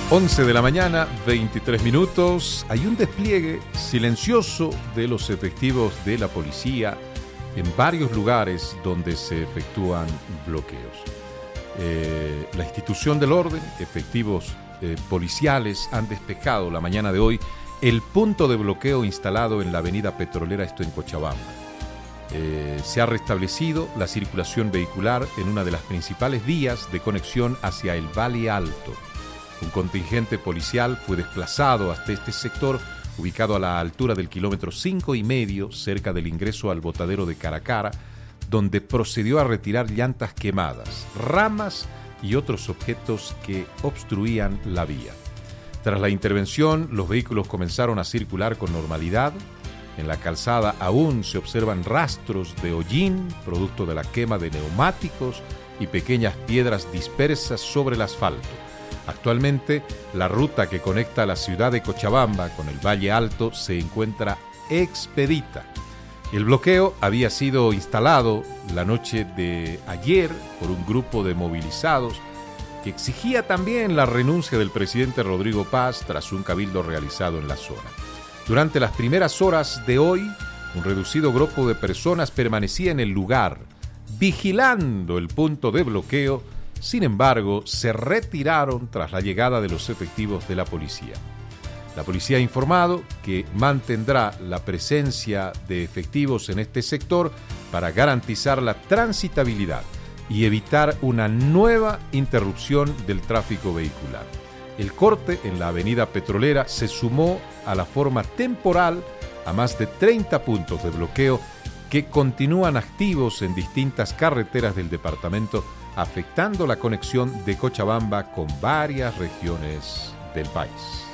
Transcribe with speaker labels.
Speaker 1: 11 de la mañana, 23 minutos. Hay un despliegue silencioso de los efectivos de la policía en varios lugares donde se efectúan bloqueos. La institución del orden, efectivos policiales, han despejado la mañana de hoy el punto de bloqueo instalado en la avenida Petrolera, esto en Cochabamba. Se ha restablecido la circulación vehicular en una de las principales vías de conexión hacia el Valle Alto. Un contingente policial fue desplazado hasta este sector, ubicado a la altura del kilómetro 5,5, cerca del ingreso al botadero de Caracara, donde procedió a retirar llantas quemadas, ramas y otros objetos que obstruían la vía. Tras la intervención, los vehículos comenzaron a circular con normalidad. En la calzada aún se observan rastros de hollín, producto de la quema de neumáticos y pequeñas piedras dispersas sobre el asfalto. Actualmente, la ruta que conecta la ciudad de Cochabamba con el Valle Alto se encuentra expedita. El bloqueo había sido instalado la noche de ayer por un grupo de movilizados que exigía también la renuncia del presidente Rodrigo Paz tras un cabildo realizado en la zona. Durante las primeras horas de hoy, un reducido grupo de personas permanecía en el lugar, vigilando el punto de bloqueo. Sin embargo, se retiraron tras la llegada de los efectivos de la policía. La policía ha informado que mantendrá la presencia de efectivos en este sector para garantizar la transitabilidad y evitar una nueva interrupción del tráfico vehicular. El corte en la avenida Petrolera se sumó a la forma temporal a más de 30 puntos de bloqueo que continúan activos en distintas carreteras del departamento, afectando la conexión de Cochabamba con varias regiones del país.